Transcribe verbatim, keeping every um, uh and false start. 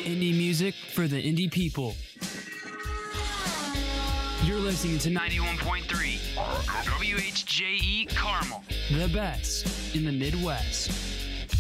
Indie music for the indie people. You're listening to ninety-one point three W H J E Carmel, the best in the Midwest.